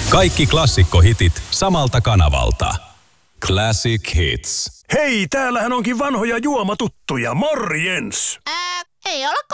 Kaikki klassikkohitit samalta kanavalta. Classic Hits. Hei, täällähän onkin vanhoja juomatuttuja. Morjens! Ei ole